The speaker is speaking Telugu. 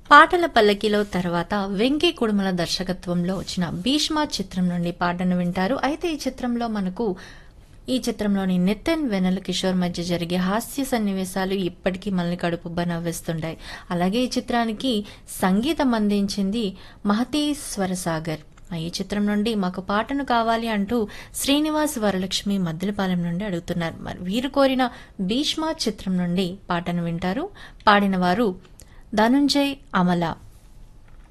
పాటల పల్లకిలో తర్వాత వెంకీ కుడుమల దర్శకత్వంలో వచ్చిన భీష్మ చిత్రం నుండి పాటను వింటారు. అయితే ఈ చిత్రంలోని నితిన్ వెన్నెల కిషోర్ మధ్య జరిగే హాస్య సన్నివేశాలు ఇప్పటికీ మనల్ని కడుపుబ్బ నవ్విస్తుంటాయి. అలాగే ఈ చిత్రానికి సంగీతం అందించింది మహతీ స్వరసాగర్. ఈ చిత్రం నుండి మాకు పాటను కావాలి అంటూ శ్రీనివాస్ వరలక్ష్మి మద్దిలపాలెం నుండి అడుగుతున్నారు. మరి వీరు కోరిన భీష్మ చిత్రం నుండి పాటను వింటారు. పాడిన వారు ధనుంజయ్, అమల.